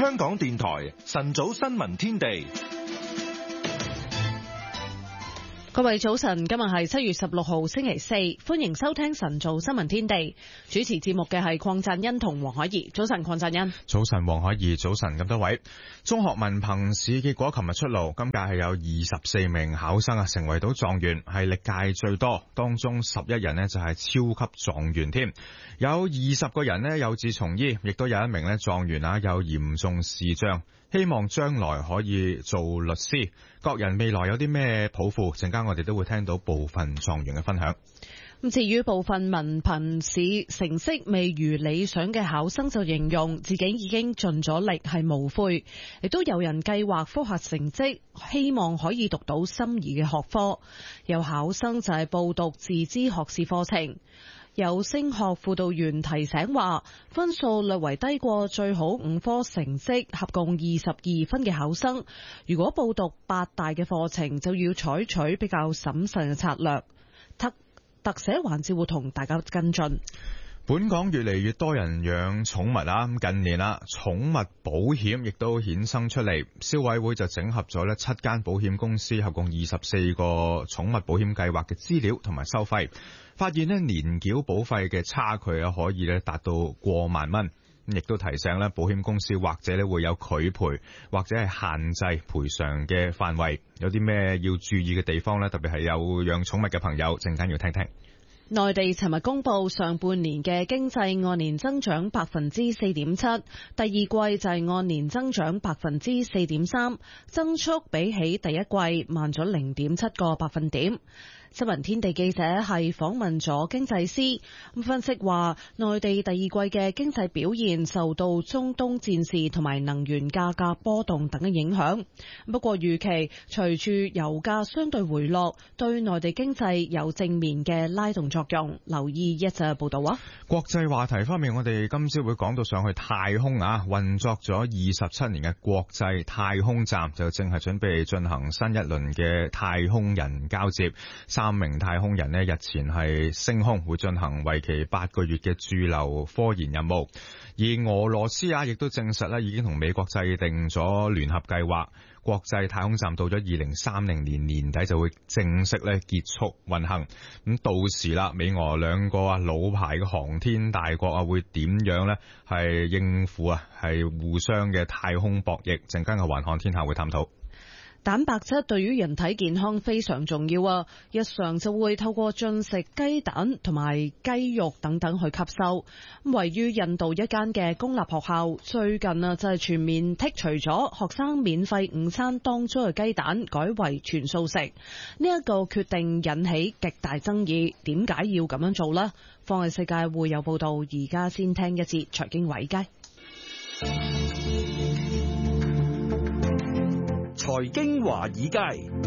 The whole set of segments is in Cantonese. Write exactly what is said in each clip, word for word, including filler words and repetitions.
香港電台晨早新聞天地。 各位早晨，今日係七月十六號星期四，歡迎收聽晨早新聞天地。主持節目嘅係鄺贊恩同黃海怡。早晨，鄺贊恩。 早晨，黃海怡。早晨，咁多位。中學文憑試結果琴日出爐，今屆係有二十四名考生啊，成為到狀元，係歷屆最多。當中十一人呢就係超級狀元添，有二十個人呢有志從醫，亦都有一名呢狀元啊有嚴重視障，希望將來可以做律師。各人未來有啲咩抱負？陣間我哋都會聽到部分狀元嘅分享。 咁至於部分文憑試成績未如理想嘅考生就形容自己已經盡咗力，係無悔。亦都有人計劃複核成績，希望可以讀到心儀嘅學科。有考生就係報讀自資學士課程。有升學輔導員提醒話，分數略為低過最好五科成績合共二十二分嘅考生，如果報讀八大嘅課程，就要採取比較審慎嘅策略。特特寫環節會同大家跟進。 本港越嚟越多人養寵物啦，近年啦，寵物保險亦都衍生出嚟。消委會就整合咗咧七間保險公司，合共二十四個寵物保險計劃嘅資料同埋收費，發現咧年繳保費嘅差距啊，可以咧達到過萬蚊。亦都提醒咧保險公司或者咧會有拒賠或者係限制賠償嘅範圍，有啲咩要注意嘅地方咧？特別係有養寵物嘅朋友，陣間要聽聽。 內地尋日公布上半年嘅經濟按年增長百分之四點七，第二季就係按年增長百分之四點三，增速比起第一季慢咗零點七個百分點。新聞天地記者係訪問咗經濟師，咁分析話，內地第二季嘅經濟表現受到中東戰事同埋能源價格波動等嘅影響。不過預期隨住油價相對回落，對內地經濟有正面嘅拉動作用。留意一則報道啊！ 國際話題方面，我哋今朝會講到上去太空啊，運作咗二十七年嘅國際太空站就正係準備進行新一輪嘅太空人交接。三名太空人呢日前係升空，會進行為期八個月嘅駐留科研任務。而俄羅斯啊，亦都證實咧已經同美國制定咗聯合計劃，國際太空站到咗二零三零年年底就會正式咧結束運行。咁到時啦，美俄兩個啊老牌嘅航天大國啊，會點樣呢？係應付啊係互相嘅太空博弈？陣間嘅環看天下會探討。 蛋白質對於人體健康非常重要啊！日常就會透過進食雞蛋同埋雞肉等等去吸收。位於印度一間嘅公立學校最近啊就係全面剔除咗學生免費午餐當中嘅雞蛋，改為全素食。呢一個決定引起極大爭議，點解要咁樣做呢？放眼世界會有報道，而家先聽一節財經華爾街。 財經華爾街，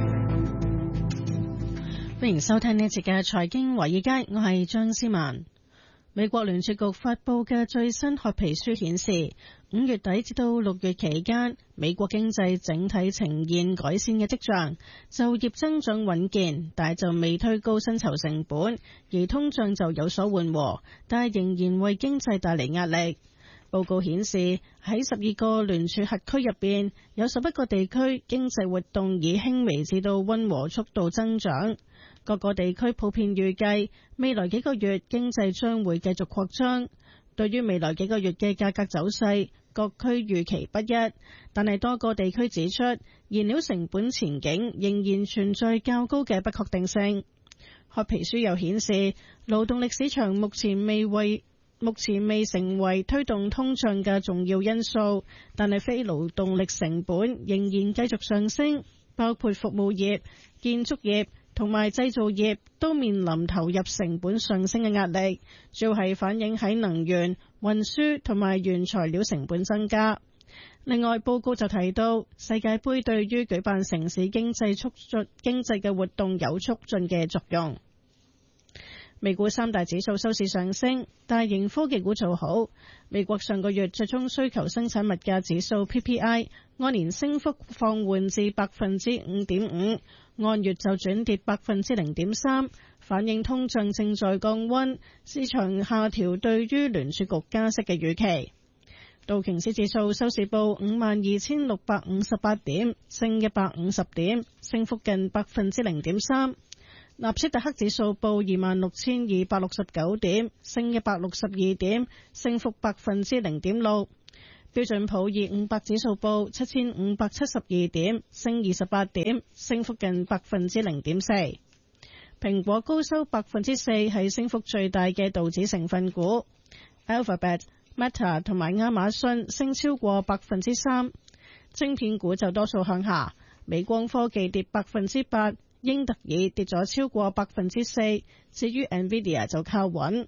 歡迎收聽呢一節嘅財經華爾街，我係張思曼。美國聯儲局發佈嘅最新褐皮書顯示，五月底至到六月期間，美國經濟整體呈現改善嘅跡象，就業增長穩健，但係就未推高薪酬成本，而通脹就有所緩和，但係仍然為經濟帶嚟壓力。報告顯示，喺十二個聯儲轄區入邊，有十一個地區經濟活動以輕微至到溫和速度增長。各個地區普遍預計未來幾個月經濟將會繼續擴張。對於未來幾個月嘅價格走勢，各區預期不一，但係多個地區指出，燃料成本前景仍然存在較高嘅不確定性。褐皮書又顯示，勞動力市場目前未為目前未成為推動通脹嘅重要因素，但係非勞動力成本仍然繼續上升，包括服務業、建築業同埋製造業都面臨投入成本上升嘅壓力，主要係反映喺能源、運輸同埋原材料成本增加。另外，報告就提到，世界盃對於舉辦城市經濟促進經濟嘅活動有促進嘅作用。美股三大指數收市上升，大型科技股做好。美國上個月最終需求生產物價指數 P P I 按年升幅放緩至百分之五點五，按月就轉跌百分之零點三，反映通脹正在降溫，市場下調對於聯儲局加息嘅預期。 道瓊斯指數收市報五萬二千六百五十八點，升一百五十點，升幅近百分之零點三。納斯達克指數報二萬六千二百六十九點，升一百六十二點，升幅百分之零點六。標準普爾五百指數報七千五百七十二點，升二十八點，升幅近百分之零點四。蘋果高收百分之四，係升幅最大嘅道指成分股。Alphabet、Meta 同埋亞馬遜升超過百分之三。晶片股就多數向下，美光科技跌百分之八。英特爾跌咗超過百分之四，至於 Nvidia 就靠穩。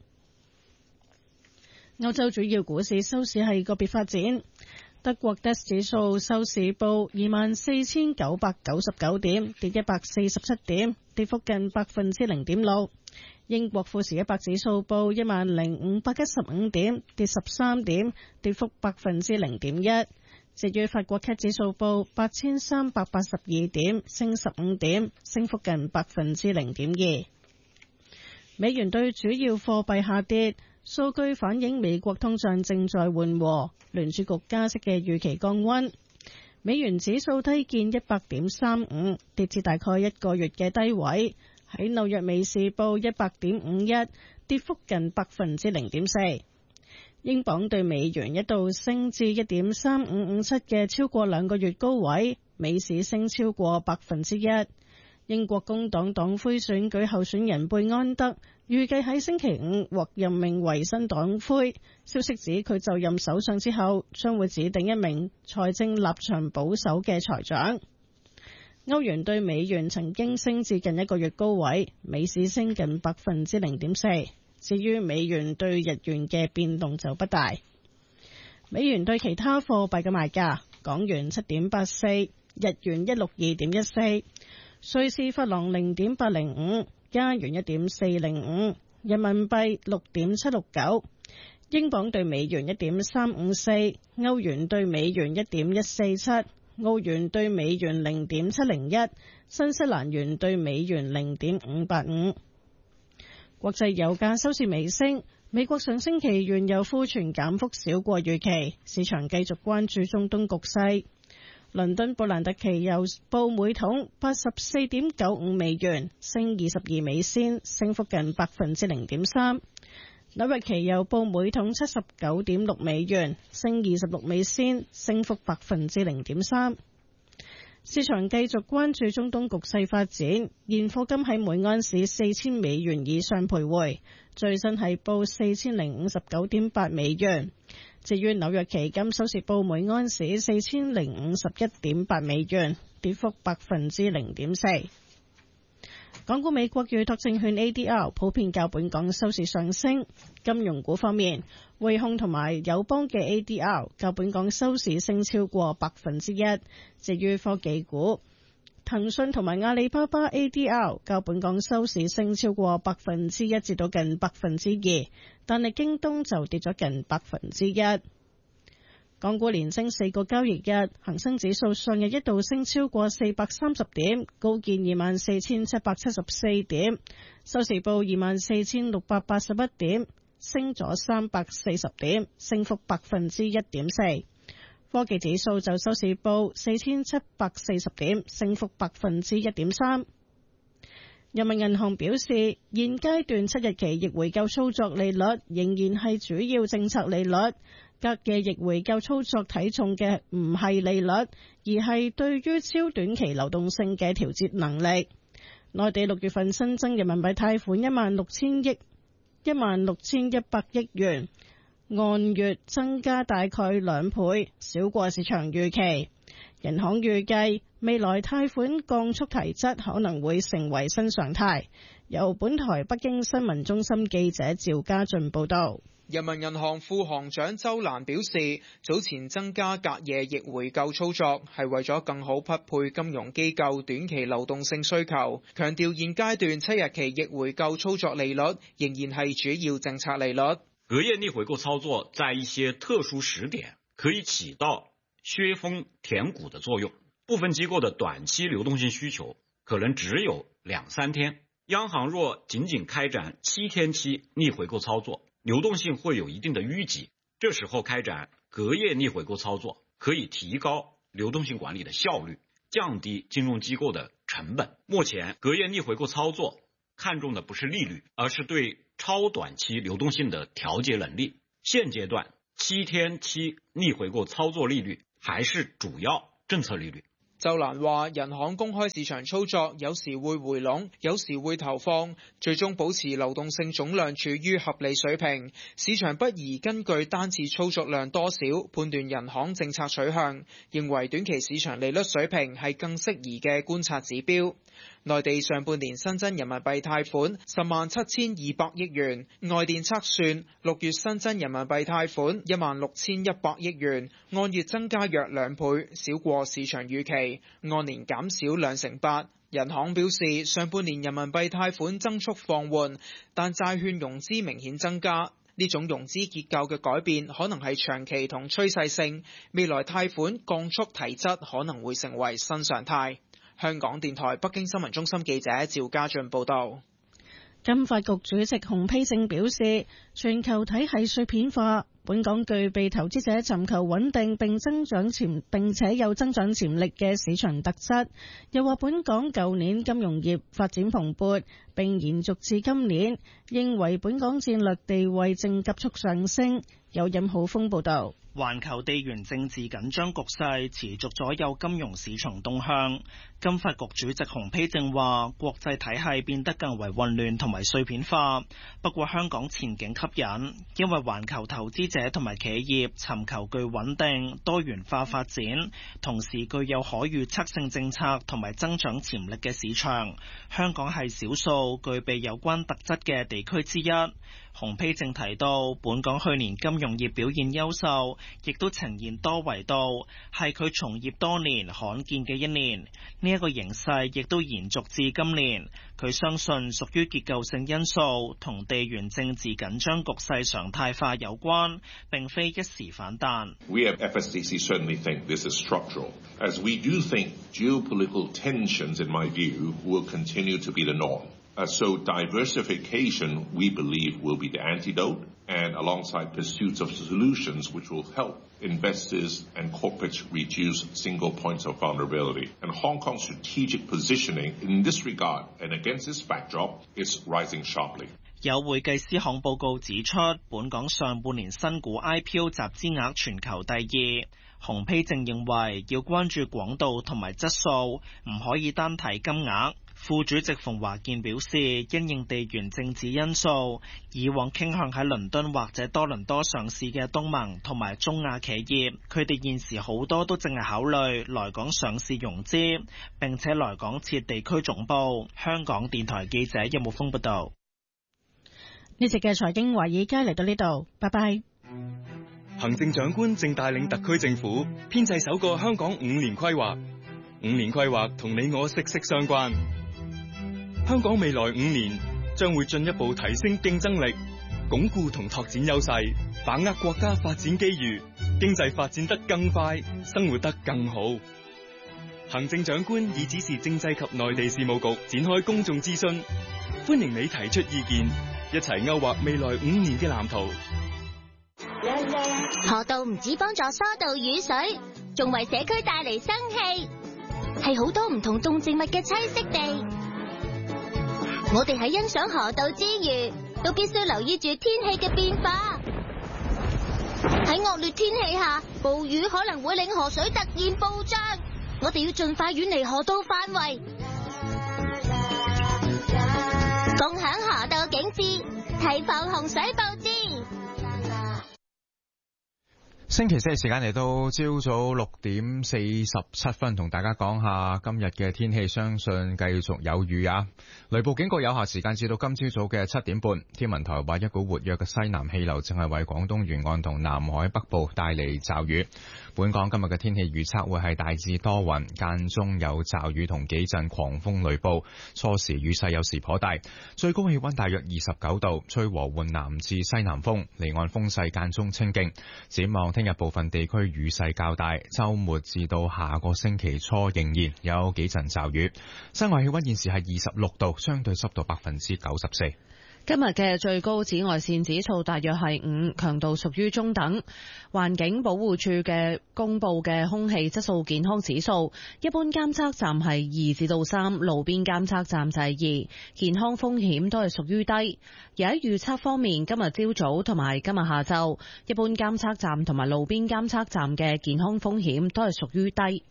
歐洲主要股市收市係個別發展，德國 D A X 指數收市報二萬四千九百九十九點，跌一百四十七點，跌幅近百分之零點六。英國富時一百指數報一萬零五百一十五點，跌十三點，跌幅百分之零點一。至於法國 C A C 指數報八千三百八十二點，升十五點，升幅近百分之零點二。美元對主要貨幣下跌，數據反映美國通脹正在緩和，聯儲局加息嘅預期降溫。美元指數低見一百點三五，跌至大概一個月嘅低位。喺紐約美市報一百點五一，跌幅近百分之零點四。英鎊對美元一度升至一點三五五七嘅超過兩個月高位，美市升超過百分之一。英國工黨黨魁選舉候選人貝安德預計喺星期五獲任命為新黨魁。消息指佢就任首相之後，將會指定一名財政立場保守嘅財長。歐元對美元曾經升至近一個月高位，美市升近百分之零點四。至於美元對日元嘅變動就不大。美元對其他貨幣嘅賣價：港元七點八四，日元一六二點一四，瑞士法郎零點八零五，加元一點四零五，人民幣六點七六九，英鎊對美元一點三五四，歐元對美元一點一四七，澳元對美元零點七零一，新西蘭元對美元零點五八五。國際油價收市微升，美國上星期原油庫存減幅少過預期，市場繼續關注中東局勢。倫敦布蘭特期油報每桶八十四點九五美元，升二十二美仙，升幅近百分之零點三。紐約期油報每桶七十九點六美元，升二十六美仙，升幅百分之零點三。市場繼續關注中東局勢發展，現貨金喺每安士四千美元以上徘徊，最新係報四千零五十九點八美元。至於紐約期金收市報每安士四千零五十一點八美元，跌幅百分之零點四。港股美國預託證券 A D R 普遍較本港收市上升。金融股方面，匯控同埋友邦嘅 A D R 較本港收市升超過百分之一。至於科技股，騰訊同埋阿里巴巴 A D R 較本港收市升超過百分之一至到近百分之二，但係京東就跌咗近百分之一。港股連升四個交易日，恒生指數上日一度升超過四百三十點，高見二萬四千七百七十四點，收市報二萬四千六百八十一點，升咗三百四十點，升幅百分之一點四。科技指數就收市報四千七百四十點，升幅百分之一點三。人民銀行表示，現階段七日期逆回購操作利率仍然係主要政策利率。隔夜逆回購操作睇重嘅唔係利率，而係對於超短期流動性嘅調節能力。內地六月份新增人民幣貸款一萬六千億一萬六千一百億元，按月增加大概兩倍，少過市場預期。人行預計未來貸款降速提質可能會成為新常態。由本台北京新聞中心記者趙家俊報道。 人民銀行副行長周蘭表示，早前增加隔夜逆回購操作係為咗更好匹配金融機構短期流動性需求，強調現階段七日期逆回購操作利率仍然係主要政策利率。 隔夜逆回購操作在一些特殊時點可以起到削峰填谷的作用，部分機構的短期流動性需求可能只有兩三天，央行若僅僅開展七天期逆回購操作，流動性會有一定的淤積，這時候開展隔夜逆回购操作可以提高流动性管理的效率，降低金融机构的成本。目前隔夜逆回购操作看重的不是利率，而是对超短期流动性的调节能力。现阶段七天期逆回購操作利率還是主要政策利率。 周蘭話，人行公開市場操作有時會回籠，有時會投放，最終保持流動性總量處於合理水平。市場不宜根據單次操作量多少判斷人行政策取向，認為短期市場利率水平係更適宜嘅觀察指標。內地上半年新增人民幣貸款十萬七千二百億元，外電測算六月新增人民幣貸款一萬六千一百億元，按月增加約兩倍，少過市場預期，按年減少兩成八。人行表示，上半年人民幣貸款增速放緩，但債券融資明顯增加。呢種融資結構嘅改變可能係長期同趨勢性，未來貸款降速提質可能會成為新常態。香港電台北京新聞中心記者趙家俊報道。 金發局主席洪丕正表示，全球體系碎片化，本港具備投資者尋求穩定並增長潛並且有增長潛力嘅市場特質。又話本港舊年金融業發展蓬勃，並延續至今年，認為本港戰略地位正急速上升。有任浩峰報道。 環球地緣政治緊張局勢持續左右金融市場動向。金發局主席洪丕正話，國際體系變得更為混亂同埋碎片化，不過香港前景吸引，因為環球投資者同埋企業尋求具穩定多元化發展，同時具有可預測性政策同埋增長潛力嘅市場。香港係少數具備有關特質嘅地區之一。洪丕正提到，本港去年金融業表現優秀，亦都呈現多維度，係佢從業多年罕見嘅一年。呢一個形勢亦都延續至今年。佢相信屬於結構性因素，同地緣政治緊張局勢常態化有關，並非一時反彈。 We at F S D C certainly think this is structural, as we do think geopolitical tensions, in my view, will continue to be the norm. Uh, so diversification, we believe, will be the antidote, and alongside pursuits of solutions which will help investors and corporates reduce single points of vulnerability. And Hong Kong's strategic positioning in this regard and against this backdrop is rising sharply. 有會計師行報告指出，本港上半年新股 I P O 集資額全球第二。洪丕正認為要關注廣度同埋質素，唔可以單睇金額。副主席馮華健表示，因應地緣政治因素，以往傾向喺倫敦或者多倫多上市嘅東盟同埋中亞企業，佢哋現時好多都淨係考慮來港上市融資，並且來港設地區總部。香港電台記者任木峰報道。 呢節嘅財經華爾街嚟到呢度，拜拜。 行政長官正帶領特區政府編製首個香港五年規劃，五年規劃同你我息息相關。香港未來五年將會進一步提升競爭力，鞏固同拓展優勢，把握國家發展機遇，經濟發展得更快，生活得更好。行政長官已指示政制及內地事務局展開公眾諮詢，歡迎你提出意見，一齊勾畫未來五年嘅藍圖。 河道唔止幫助疏導雨水，仲為社區帶嚟生氣，係好多唔同動植物嘅棲息地。我哋喺欣賞河道之餘，都必須留意住天氣嘅變化。喺惡劣天氣下，暴雨可能會令河水突然暴漲，我哋要盡快遠離河道範圍，共享河道景致，提防洪水暴至。 星期四嘅時間嚟到朝早六點四十七分，同大家講下今日嘅天氣，相信繼續有雨啊！雷暴警告有效時間至到今朝早嘅七點半。天文台話一股活躍嘅西南氣流正係為廣東沿岸同南海北部帶嚟驟雨。本港今日嘅天氣預測會係大致多雲，間中有驟雨同幾陣狂風雷暴，初時雨勢有時頗大，最高氣溫大約二十九度，吹和緩南至西南風，離岸風勢間中清勁。展望聽日部分地區雨勢較大，週末至到下個星期初仍然有幾陣驟雨。室外氣溫現時係二十六度，相對濕度百分之九十四。 今日嘅最高紫外線指數大約係五，強度屬於中等。環境保護署嘅公布嘅空氣質素健康指數，一般監測站係二至到三，路邊監測站就係二，健康風險都係屬於低。而喺預測方面，今日朝早同埋今日下晝，一般監測站同埋路邊監測站嘅健康風險都係屬於低。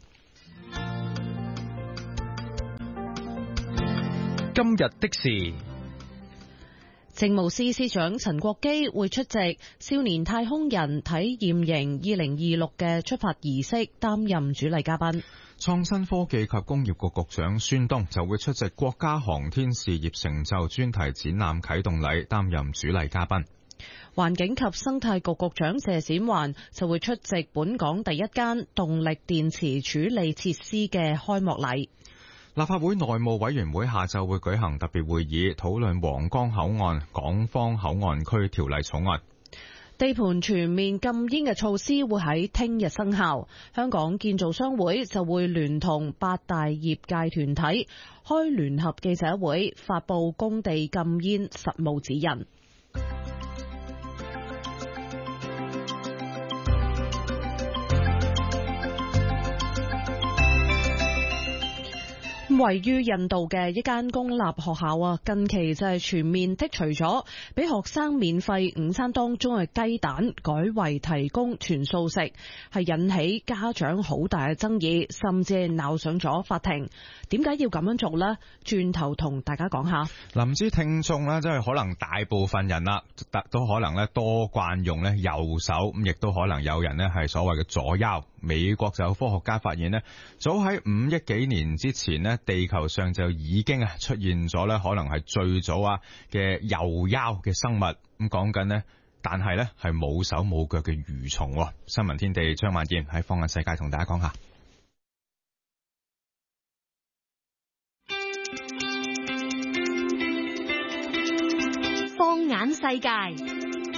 今日的事。 政務司司長陳國基會出席少年太空人體驗營二零二六嘅出發儀式，擔任主禮嘉賓。 創新科技及工業局局長孫東就會出席國家航天事業成就專題展覽啟動禮，擔任主禮嘉賓。 環境及生態局局長謝展寰就會出席本港第一間動力電池處理設施嘅開幕禮。 立法會內務委員會下晝會舉行特別會議，討論皇崗口岸港方口岸區條例草案。 地盤全面禁煙嘅措施會喺聽日生效。香港建造商會就會聯同八大業界團體開聯合記者會，發佈工地禁煙實務指引。位於印度嘅一間公立學校啊，近期就係全面剔除咗俾學生免費午餐當中嘅雞蛋，改為提供全素食，係引起家長好大嘅爭議，甚至係鬧上咗法庭。點解要咁樣做呢？轉頭同大家講下。 嗱，唔知聽眾呢，即係可能大部分人啦，都可能咧多慣用咧右手，咁亦都可能有人呢係所謂嘅左腰。美國就有科學家發現呢，早喺五億幾年之前呢，地球上就已經啊出現咗咧，可能係最早啊嘅右腰嘅生物。咁講緊呢，但係呢係冇手冇腳嘅蠕蟲。新聞天地張萬燕喺放眼世界同大家講下。 放眼世界。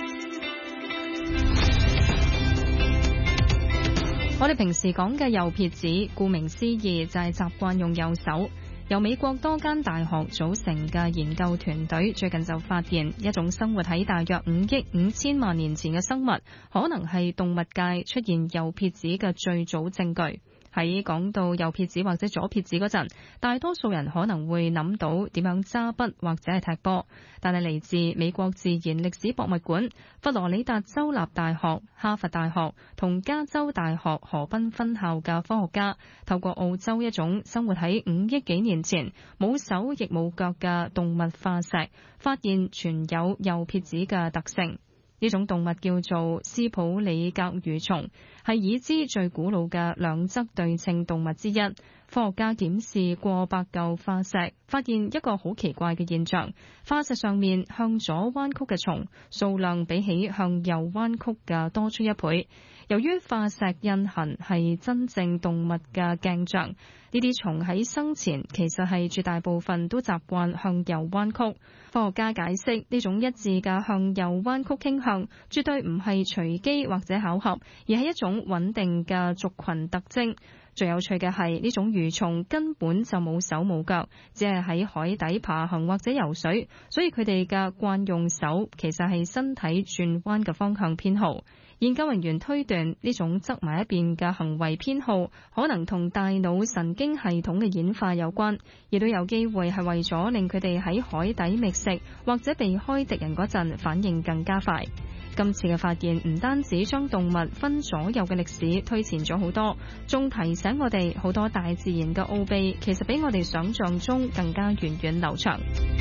我哋平時講嘅右撇子，顧名思義就係習慣用右手。由美國多間大學組成嘅研究團隊最近就發現，一種生活喺大約五億五千萬年前嘅生物，可能係動物界出現右撇子嘅最早證據。喺講到右撇子或者左撇子嗰陣，大多數人可能會諗到點樣揸筆或者係踢波，但係嚟自美國自然歷史博物館、佛羅里達州立大學、哈佛大學同加州大學河濱分校嘅科學家，透過澳洲一種生活喺五億幾年前冇手亦冇腳嘅動物化石，發現存有右撇子嘅特性。呢種動物叫做斯普里格蠕蟲，係已知最古老嘅兩側對稱動物之一。科學家檢視過百嚿化石，發現一個好奇怪嘅現象：化石上面向左彎曲嘅蟲數量比起向右彎曲嘅多出一倍。由於化石印痕係真正動物嘅鏡像，呢啲蟲喺生前其實係絕大部分都習慣向右彎曲。科學家解釋，呢種一致嘅向右彎曲傾向絕對唔係隨機或者巧合，而係一種穩定嘅族群特徵。最有趣嘅係，呢種蠕蟲根本就冇手冇腳，只係喺海底爬行或者游水，所以佢哋嘅慣用手其實係身體轉彎嘅方向偏好。研究人員推斷，呢種側埋一邊嘅行為偏好可能同大腦神經系統嘅演化有關，亦都有機會係為咗令佢哋喺海底覓食或者避開敵人嗰陣反應更加快。今次嘅發現唔單止將動物分左右嘅歷史推前咗好多，仲提醒我哋好多大自然嘅奧秘其實比我哋想象中更加源遠流長。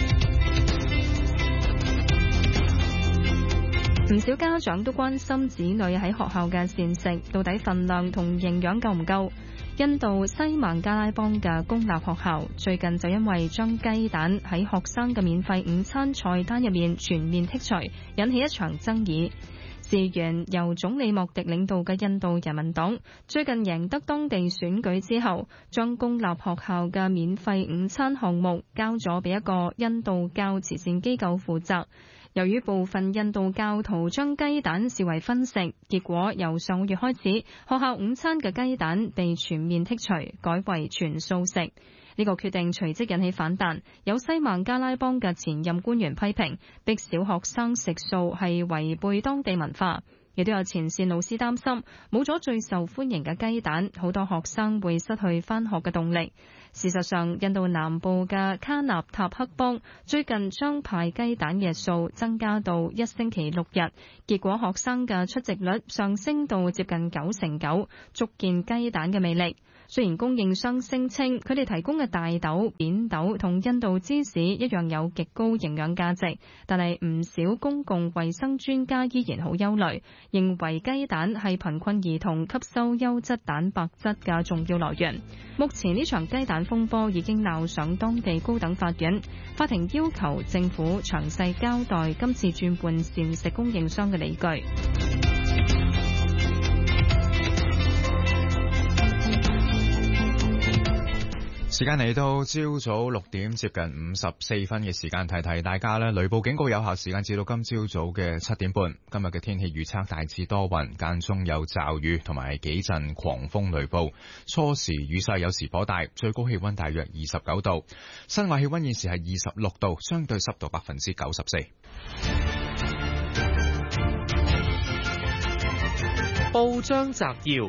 唔少家長都關心子女喺學校嘅膳食到底份量同營養夠唔夠。印度西孟加拉邦嘅公立學校最近就因為將雞蛋喺學生嘅免費午餐菜單入面全面剔除，引起一場爭議。事源由總理莫迪領導嘅印度人民黨最近贏得當地選舉之後，將公立學校嘅免費午餐項目交咗俾一個印度教慈善機構負責。由於部分印度教徒將雞蛋視為分食，結果由上個月開始，學校午餐嘅雞蛋被全面剔除，改為全素食。 呢個決定隨即引起反彈，有西孟加拉邦嘅前任官員批評，逼小學生食素係違背當地文化。亦都有前線老師擔心，冇咗最受歡迎嘅雞蛋，好多學生會失去返學嘅動力。事實上，印度南部嘅卡納塔克邦最近將派雞蛋日數增加到一星期六日，結果學生嘅出席率上升到接近九成九，足見雞蛋嘅魅力。雖然供應商聲稱佢哋提供嘅大豆、扁豆同印度芝士一樣有極高營養價值，但係唔少公共衛生專家依然好憂慮，認為雞蛋係貧困兒童吸收優質蛋白質嘅重要來源。目前呢場雞蛋風波已經鬧上當地高等法院，法庭要求政府詳細交代今次轉換膳食供應商嘅理據。 時間嚟到朝早六點接近五十四分嘅時間，提提大家咧，雷暴警告有效時間至到今朝早嘅七點半。今日嘅天氣預測大致多雲，間中有驟雨同埋幾陣狂風雷暴，初時雨勢有時頗大，最高氣溫大約二十九度，室外氣溫現時係二十六度，相對濕度百分之九十四。 報章摘要。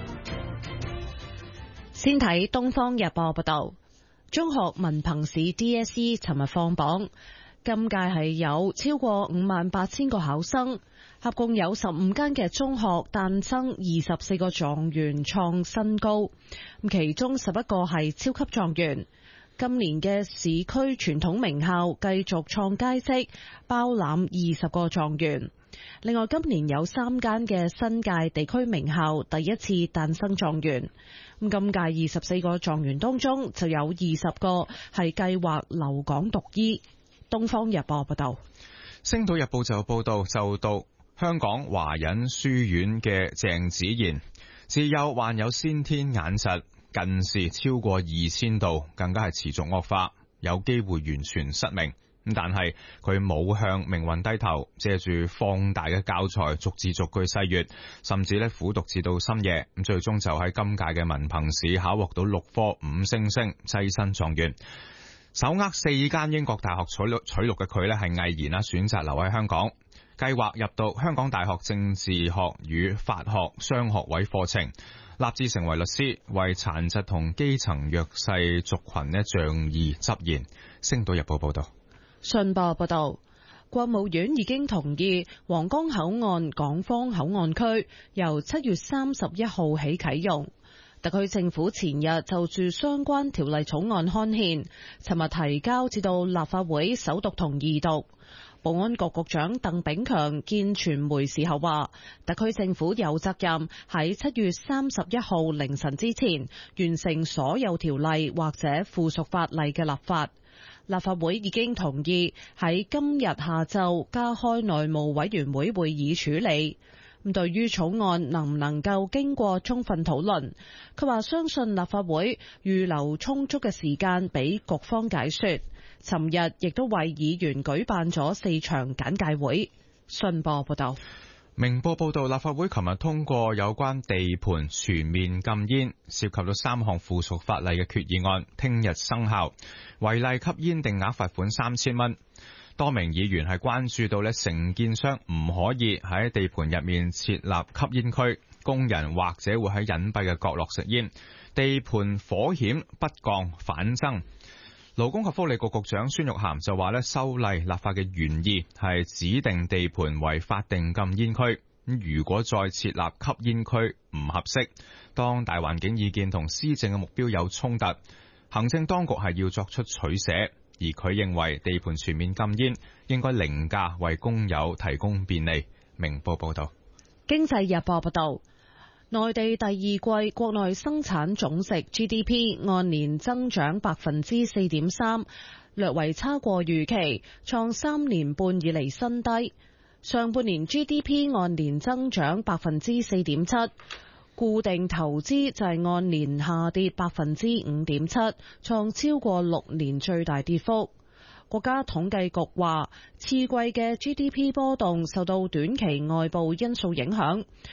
先睇《東方日報》報道，中學文憑試 D S E 尋日放榜，今屆係有超過五萬八千個考生，合共有十五間嘅中學誕生二十四個狀元創新高，其中十一個係超級狀元。今年嘅市區傳統名校繼續創佳績，包攬二十個狀元。另外，今年有三間嘅新界地區名校第一次誕生狀元。咁今屆二十四個狀元當中，就有二十個係計劃留港讀醫。東方日報報道， 星島日報就報道，就讀香港華仁書院嘅鄭子賢，自幼患有先天眼疾，近視超過二千度，更加係持續惡化，有機會完全失明。但係佢冇向命運低頭，借住放大嘅教材逐字逐句細閱，甚至咧苦讀至到深夜，咁最終就喺今屆嘅文憑試考獲到六科五星星，躋身狀元。手握四間英國大學取錄取錄嘅佢咧，係毅然啦選擇留喺香港，計劃入讀香港大學政治學與法學雙學位課程，立志成為律師，為殘疾同基層弱勢族群咧仗義執言。星島日報報道。 信報報道，國務院已經同意皇崗口岸港方口岸區由七月三十一號起啟用。特區政府前日就住相關條例草案刊憲，尋日提交至到立法會首讀同二讀。保安局局長鄧炳強見傳媒時候話，特區政府有責任喺七月三十一號凌晨之前完成所有條例或者附屬法例嘅立法。立法會已經同意喺今日下晝加開內務委員會會議處理。咁對於草案能唔能夠經過充分討論，佢話相信立法會預留充足嘅時間俾局方解說。尋日亦都為議員舉辦咗四場簡介會。信報報道。 明報報道，立法會琴日通過有關地盤全面禁煙，涉及到三項附屬法例嘅決議案，聽日生效。違例吸煙定額罰款三千蚊。多名議員係關注到咧，承建商唔可以喺地盤入面設立吸煙區，工人或者會喺隱蔽嘅角落食煙，地盤火險不降反增。勞工及福利局局長孫玉菡就話咧，修例立法嘅原意係指定地盤為法定禁煙區。如果再設立吸煙區唔合適，當大環境意見同施政嘅目標有衝突，行政當局係要作出取捨。而佢認為地盤全面禁煙應該凌駕為工友提供便利。明報報道。 經濟日報報道，內地第二季國內生產總值 G D P 按年增長百分之四點三，略為差過預期，創三年半以嚟新低。上半年 G D P 按年增長百分之四點七，固定投資就係按年下跌百分之五點七，創超過六年最大跌幅。國家統計局話，次季嘅 G D P 波動受到短期外部因素影響。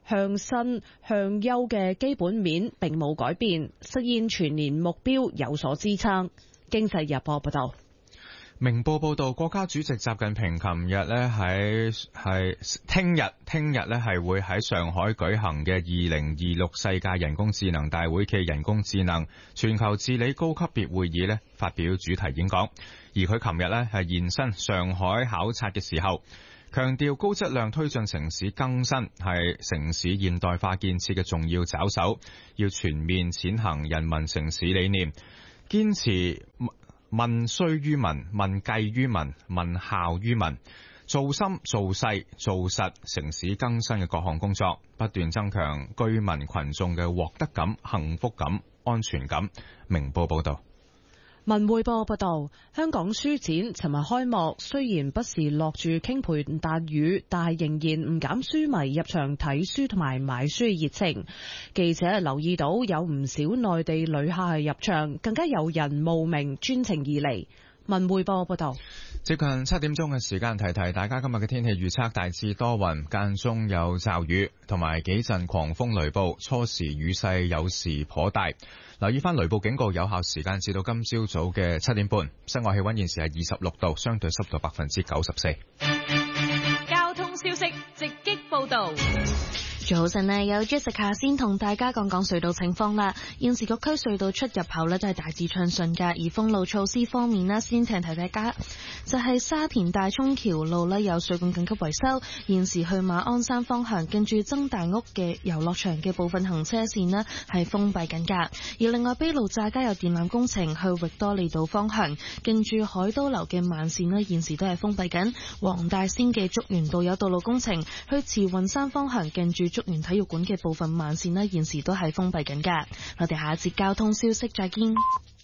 向新向優嘅基本面並冇改變，實現全年目標有所支撐。經濟日報報道。 明報報道，國家主席習近平琴日咧喺係聽日聽日咧係會喺上海舉行嘅二零二六世界人工智能大會暨人工智能全球治理高級別會議咧發表主題演講。而佢琴日咧係現身上海考察嘅時候，強調高質量推進城市更新係城市現代化建設嘅重要抓手，要全面踐行人民城市理念，堅持民須於民、民計於民、民效於民，做深做細做實城市更新嘅各項工作，不斷增強居民群眾嘅獲得感、幸福感、安全感。明報報道。 文匯報報道，香港書展尋日開幕，雖然不時落住傾盆大雨，但係仍然唔減書迷入場睇書同埋買書嘅熱情。記者留意到有唔少內地旅客係入場，更加有人慕名專程而嚟。文匯報報道。 接近七點鐘嘅時間，提提大家今日嘅天氣預測，大致多雲，間中有驟雨，同埋幾陣狂風雷暴，初時雨勢有時頗大。留意翻雷暴警告有效時間至到今朝早嘅七點半。室外氣溫現時係二十六度，相對濕度百分之九十四。 交通消息直擊報道。 早晨呢，有 Jessica 先同大家講講隧道情況啦。現時各區隧道出入口呢都係大致暢順㗎。而封路措施方面呢，先請提大家，就係、是、沙田大涌橋路呢有水管緊急維修，現時去馬鞍山方向近住曾大屋嘅遊樂場嘅部分行車線呢係封閉緊㗎。而另外卑路乍街有電纜工程，去域多利道方向近住海都樓嘅慢線呢現時都係封閉緊。黃大仙嘅竹園道有道路工程，去慈雲山方向近住竹園體育館嘅部分慢線呢現時都係封閉緊㗎。我哋下一節交通消息再見。